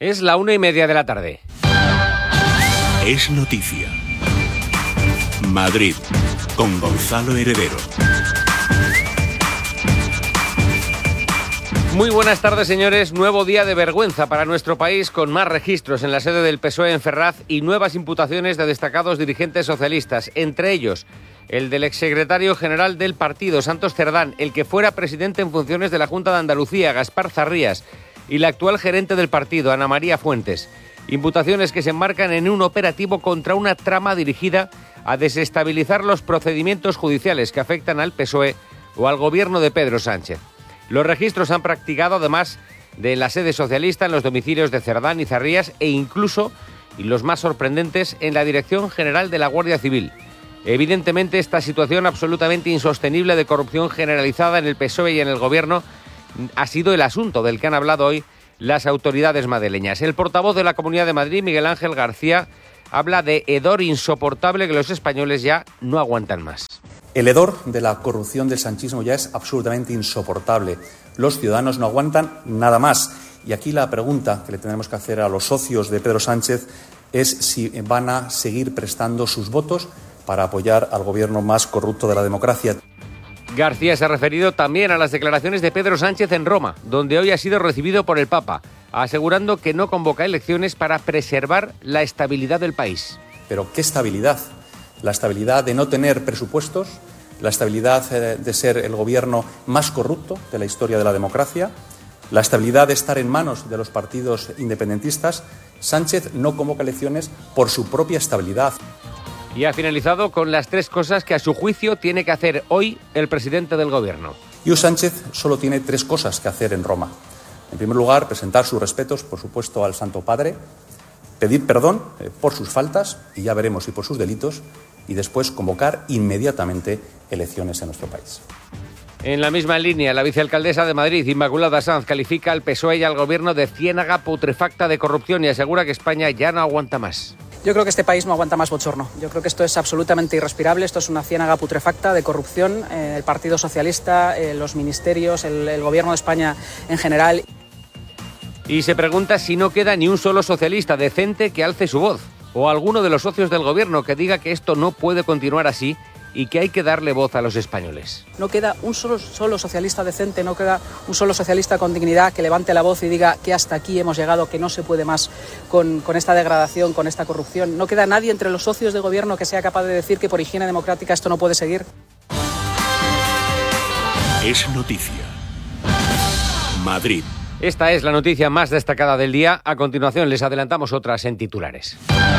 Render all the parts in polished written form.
Es la 1:30 de la tarde. Es noticia. Madrid, con Gonzalo Heredero. Muy buenas tardes, señores. Nuevo día de vergüenza para nuestro país, con más registros en la sede del PSOE en Ferraz y nuevas imputaciones de destacados dirigentes socialistas, entre ellos el del exsecretario general del partido, Santos Cerdán, el que fuera presidente en funciones de la Junta de Andalucía, Gaspar Zarrías, y la actual gerente del partido, Ana María Fuentes. Imputaciones que se enmarcan en un operativo contra una trama dirigida a desestabilizar los procedimientos judiciales que afectan al PSOE o al gobierno de Pedro Sánchez. Los registros han practicado, además de la sede socialista, en los domicilios de Cerdán y Zarrías e incluso, y los más sorprendentes, en la Dirección General de la Guardia Civil. Evidentemente, esta situación absolutamente insostenible de corrupción generalizada en el PSOE y en el Gobierno ha sido el asunto del que han hablado hoy las autoridades madrileñas. El portavoz de la Comunidad de Madrid, Miguel Ángel García, habla de hedor insoportable que los españoles ya no aguantan más. El hedor de la corrupción del sanchismo ya es absolutamente insoportable. Los ciudadanos no aguantan nada más. Y aquí la pregunta que le tendremos que hacer a los socios de Pedro Sánchez es si van a seguir prestando sus votos para apoyar al gobierno más corrupto de la democracia. García se ha referido también a las declaraciones de Pedro Sánchez en Roma, donde hoy ha sido recibido por el Papa, asegurando que no convoca elecciones para preservar la estabilidad del país. ¿Pero qué estabilidad? La estabilidad de no tener presupuestos, la estabilidad de ser el gobierno más corrupto de la historia de la democracia, la estabilidad de estar en manos de los partidos independentistas. Sánchez no convoca elecciones por su propia estabilidad. Y ha finalizado con las 3 cosas que a su juicio tiene que hacer hoy el presidente del gobierno. Y Sánchez solo tiene 3 cosas que hacer en Roma. En primer lugar, presentar sus respetos, por supuesto, al Santo Padre, pedir perdón por sus faltas, y ya veremos si por sus delitos, y después convocar inmediatamente elecciones en nuestro país. En la misma línea, la vicealcaldesa de Madrid, Inmaculada Sanz, califica al PSOE y al gobierno de ciénaga putrefacta de corrupción y asegura que España ya no aguanta más. Yo creo que este país no aguanta más bochorno. Yo creo que esto es absolutamente irrespirable. Esto es una ciénaga putrefacta de corrupción. El Partido Socialista, los ministerios, el gobierno de España en general. Y se pregunta si no queda ni un solo socialista decente que alce su voz, o alguno de los socios del gobierno que diga que esto no puede continuar así y que hay que darle voz a los españoles. No queda un solo socialista decente, no queda un solo socialista con dignidad que levante la voz y diga que hasta aquí hemos llegado, que no se puede más con esta degradación, con esta corrupción. No queda nadie entre los socios de gobierno que sea capaz de decir que por higiene democrática esto no puede seguir. Es noticia. Madrid. Esta es la noticia más destacada del día. A continuación les adelantamos otras en titulares.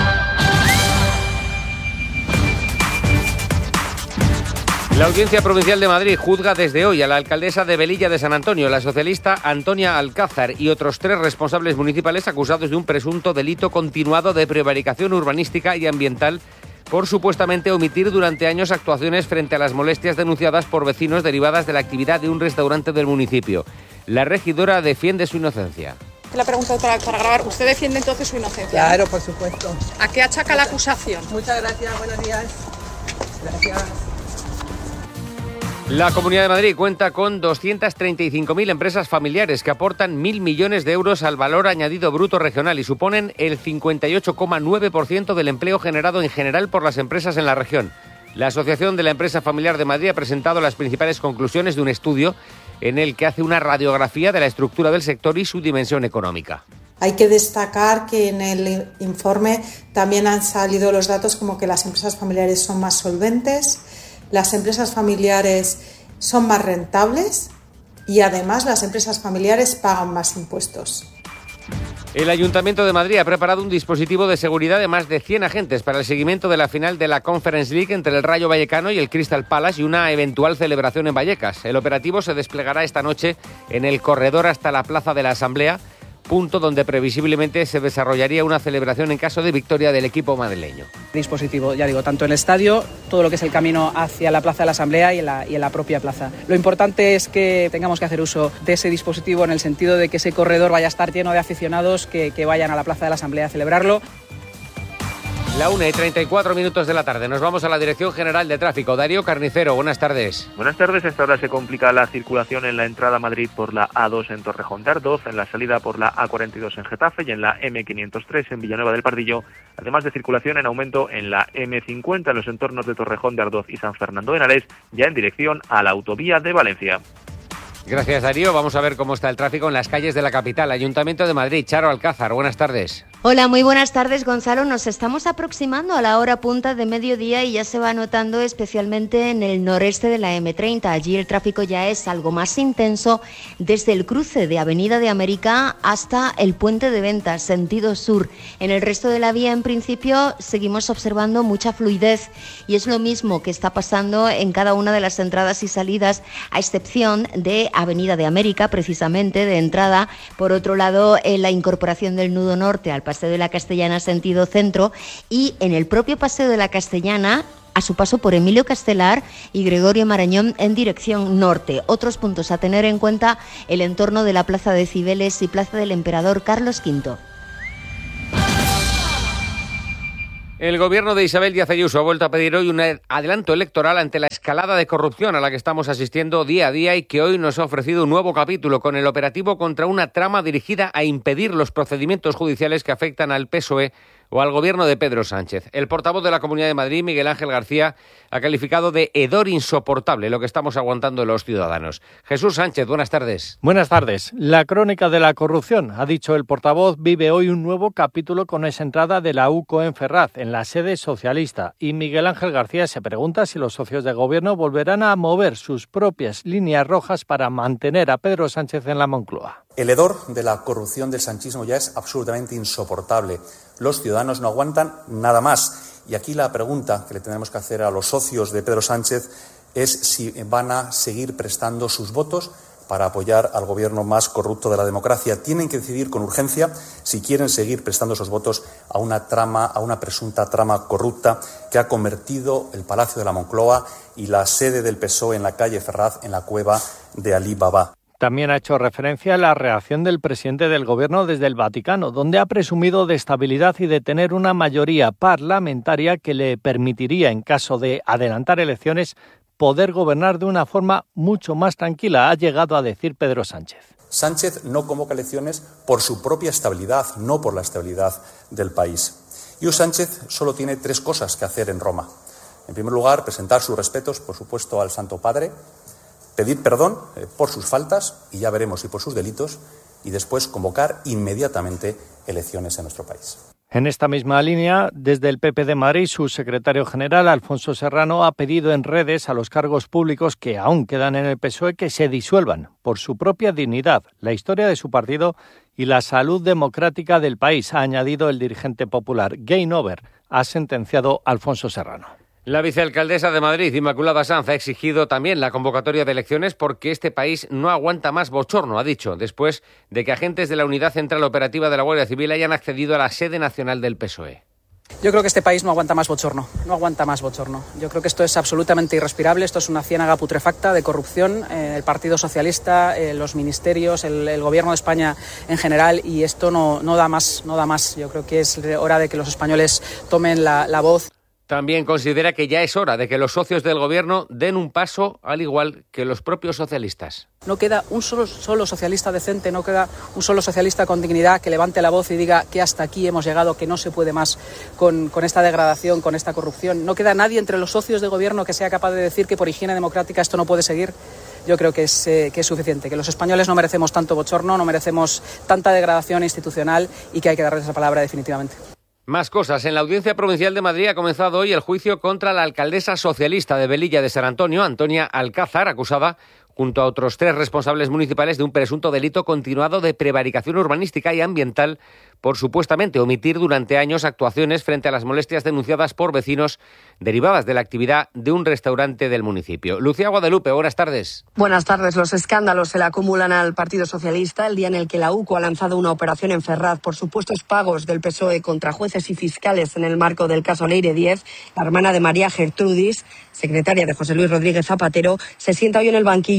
La Audiencia Provincial de Madrid juzga desde hoy a la alcaldesa de Velilla de San Antonio, la socialista Antonia Alcázar, y otros 3 responsables municipales acusados de un presunto delito continuado de prevaricación urbanística y ambiental por supuestamente omitir durante años actuaciones frente a las molestias denunciadas por vecinos derivadas de la actividad de un restaurante del municipio. La regidora defiende su inocencia. La pregunta para grabar. ¿Usted defiende entonces su inocencia? Claro, por supuesto. ¿A qué achaca la acusación? Muchas gracias, buenos días. Gracias. La Comunidad de Madrid cuenta con 235.000 empresas familiares que aportan 1.000 millones de euros al valor añadido bruto regional y suponen el 58,9% del empleo generado en general por las empresas en la región. La Asociación de la Empresa Familiar de Madrid ha presentado las principales conclusiones de un estudio en el que hace una radiografía de la estructura del sector y su dimensión económica. Hay que destacar que en el informe también han salido los datos como que las empresas familiares son más solventes, las empresas familiares son más rentables y además las empresas familiares pagan más impuestos. El Ayuntamiento de Madrid ha preparado un dispositivo de seguridad de más de 100 agentes para el seguimiento de la final de la Conference League entre el Rayo Vallecano y el Crystal Palace y una eventual celebración en Vallecas. El operativo se desplegará esta noche en el corredor hasta la Plaza de la Asamblea, punto donde previsiblemente se desarrollaría una celebración en caso de victoria del equipo madrileño. Dispositivo, ya digo, tanto en el estadio, todo lo que es el camino hacia la Plaza de la Asamblea y en la propia plaza. Lo importante es que tengamos que hacer uso de ese dispositivo en el sentido de que ese corredor vaya a estar lleno de aficionados que vayan a la Plaza de la Asamblea a celebrarlo. La 1:34 de la tarde. Nos vamos a la Dirección General de Tráfico. Darío Carnicero, buenas tardes. Buenas tardes. A esta hora se complica la circulación en la entrada a Madrid por la A2 en Torrejón de Ardoz, en la salida por la A42 en Getafe y en la M503 en Villanueva del Pardillo, además de circulación en aumento en la M50 en los entornos de Torrejón de Ardoz y San Fernando de Henares, ya en dirección a la autovía de Valencia. Gracias, Darío. Vamos a ver cómo está el tráfico en las calles de la capital. Ayuntamiento de Madrid, Charo Alcázar, buenas tardes. Hola, muy buenas tardes, Gonzalo. Nos estamos aproximando a la hora punta de mediodía y ya se va notando especialmente en el noreste de la M30. Allí el tráfico ya es algo más intenso desde el cruce de Avenida de América hasta el Puente de Ventas, sentido sur. En el resto de la vía, en principio, seguimos observando mucha fluidez y es lo mismo que está pasando en cada una de las entradas y salidas, a excepción de Avenida de América, precisamente de entrada. Por otro lado, la incorporación del nudo norte al Paseo de la Castellana sentido centro y en el propio Paseo de la Castellana a su paso por Emilio Castelar y Gregorio Marañón en dirección norte. Otros puntos a tener en cuenta: el entorno de la Plaza de Cibeles y Plaza del Emperador Carlos V. El gobierno de Isabel Díaz Ayuso ha vuelto a pedir hoy un adelanto electoral ante la escalada de corrupción a la que estamos asistiendo día a día y que hoy nos ha ofrecido un nuevo capítulo con el operativo contra una trama dirigida a impedir los procedimientos judiciales que afectan al PSOE o al gobierno de Pedro Sánchez. El portavoz de la Comunidad de Madrid, Miguel Ángel García, ha calificado de hedor insoportable lo que estamos aguantando los ciudadanos. Jesús Sánchez, buenas tardes. Buenas tardes. La crónica de la corrupción, ha dicho el portavoz, vive hoy un nuevo capítulo con esa entrada de la UCO en Ferraz, en la sede socialista. Y Miguel Ángel García se pregunta si los socios de gobierno volverán a mover sus propias líneas rojas para mantener a Pedro Sánchez en la Moncloa. El hedor de la corrupción del sanchismo ya es absolutamente insoportable. Los ciudadanos no aguantan nada más. Y aquí la pregunta que le tenemos que hacer a los socios de Pedro Sánchez es si van a seguir prestando sus votos para apoyar al gobierno más corrupto de la democracia. Tienen que decidir con urgencia si quieren seguir prestando esos votos a una presunta trama corrupta que ha convertido el Palacio de la Moncloa y la sede del PSOE en la calle Ferraz en la cueva de Alí Baba. También ha hecho referencia a la reacción del presidente del Gobierno desde el Vaticano, donde ha presumido de estabilidad y de tener una mayoría parlamentaria que le permitiría, en caso de adelantar elecciones, poder gobernar de una forma mucho más tranquila, ha llegado a decir Pedro Sánchez. Sánchez no convoca elecciones por su propia estabilidad, no por la estabilidad del país. Y Sánchez solo tiene 3 cosas que hacer en Roma. En primer lugar, presentar sus respetos, por supuesto, al Santo Padre, pedir perdón por sus faltas, y ya veremos si por sus delitos, y después convocar inmediatamente elecciones en nuestro país. En esta misma línea, desde el PP de Madrid, su secretario general, Alfonso Serrano, ha pedido en redes a los cargos públicos que aún quedan en el PSOE que se disuelvan por su propia dignidad, la historia de su partido y la salud democrática del país, ha añadido el dirigente popular. Game over, ha sentenciado Alfonso Serrano. La vicealcaldesa de Madrid, Inmaculada Sanz, ha exigido también la convocatoria de elecciones porque este país no aguanta más bochorno, ha dicho, después de que agentes de la Unidad Central Operativa de la Guardia Civil hayan accedido a la sede nacional del PSOE. Yo creo que este país no aguanta más bochorno, no aguanta más bochorno. Yo creo que esto es absolutamente irrespirable, esto es una ciénaga putrefacta de corrupción, el Partido Socialista, los ministerios, el Gobierno de España en general, y esto no da más, no da más. Yo creo que es hora de que los españoles tomen la voz. También considera que ya es hora de que los socios del gobierno den un paso, al igual que los propios socialistas. No queda un solo socialista decente, no queda un solo socialista con dignidad que levante la voz y diga que hasta aquí hemos llegado, que no se puede más con esta degradación, con esta corrupción. No queda nadie entre los socios de gobierno que sea capaz de decir que por higiene democrática esto no puede seguir. Yo creo que es suficiente, que los españoles no merecemos tanto bochorno, no merecemos tanta degradación institucional y que hay que darles esa palabra definitivamente. Más cosas. En la Audiencia Provincial de Madrid ha comenzado hoy el juicio contra la alcaldesa socialista de Velilla de San Antonio, Antonia Alcázar, acusada junto a otros 3 responsables municipales de un presunto delito continuado de prevaricación urbanística y ambiental por supuestamente omitir durante años actuaciones frente a las molestias denunciadas por vecinos derivadas de la actividad de un restaurante del municipio. Lucía Guadalupe, buenas tardes. Buenas tardes. Los escándalos se le acumulan al Partido Socialista el día en el que la UCO ha lanzado una operación en Ferraz por supuestos pagos del PSOE contra jueces y fiscales en el marco del caso Leire 10. La hermana de María Gertrudis, secretaria de José Luis Rodríguez Zapatero, se sienta hoy en el banquillo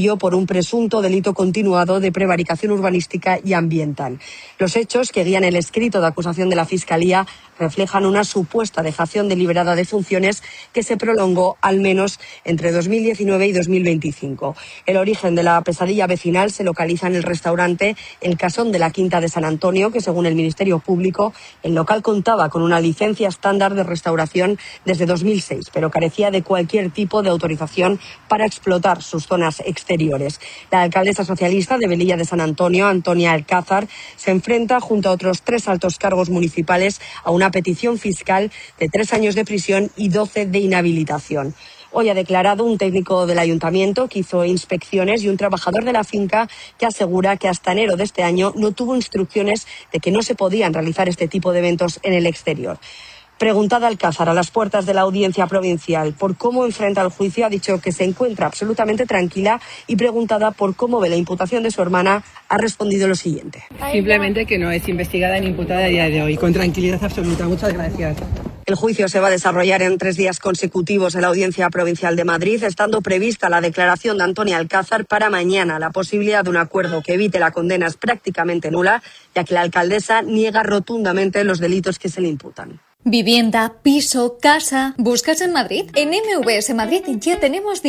ello por un presunto delito continuado de prevaricación urbanística y ambiental. Los hechos que guían el escrito de acusación de la Fiscalía reflejan una supuesta dejación deliberada de funciones que se prolongó al menos entre 2019 y 2025. El origen de la pesadilla vecinal se localiza en el restaurante El Casón de la Quinta de San Antonio, que según el Ministerio Público, el local contaba con una licencia estándar de restauración desde 2006, pero carecía de cualquier tipo de autorización para explotar sus zonas exteriores. La alcaldesa socialista de Velilla de San Antonio, Antonia Alcázar, se enfrenta junto a otros 3 altos cargos municipales a una petición fiscal de 3 años de prisión y 12 de inhabilitación. Hoy ha declarado un técnico del ayuntamiento que hizo inspecciones y un trabajador de la finca que asegura que hasta enero de este año no tuvo instrucciones de que no se podían realizar este tipo de eventos en el exterior. Preguntada Alcázar a las puertas de la audiencia provincial por cómo enfrenta el juicio, ha dicho que se encuentra absolutamente tranquila, y preguntada por cómo ve la imputación de su hermana, ha respondido lo siguiente. Simplemente que no es investigada ni imputada a día de hoy. Con tranquilidad absoluta. Muchas gracias. El juicio se va a desarrollar en 3 días consecutivos en la Audiencia Provincial de Madrid, estando prevista la declaración de Antonia Alcázar para mañana. La posibilidad de un acuerdo que evite la condena es prácticamente nula, ya que la alcaldesa niega rotundamente los delitos que se le imputan. Vivienda, piso, casa. ¿Buscas en Madrid? En MVS Madrid ya tenemos